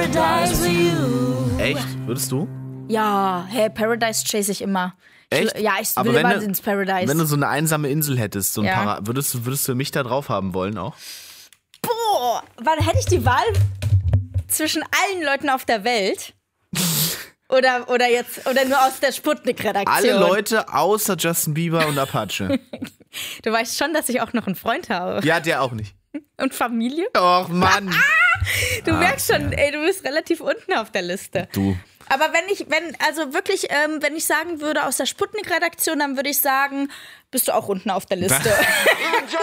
Paradise with you. Echt? Würdest du? Ja, hey, Paradise chase ich immer. Echt? Ja, ich Aber will immer ins Paradise. Wenn du so eine einsame Insel hättest, so ein Ja. würdest du mich da drauf haben wollen auch? Boah, wann hätte ich die Wahl zwischen allen Leuten auf der Welt? Oder nur aus der Sputnik-Redaktion? Alle Leute außer Justin Bieber und Apache. Du weißt schon, dass ich auch noch einen Freund habe. Ja, der auch nicht. Und Familie? Och, Mann. Du merkst schon, ey, du bist relativ unten auf der Liste. Du. Aber wenn ich sagen würde aus der Sputnik-Redaktion, dann würde ich sagen, bist du auch unten auf der Liste.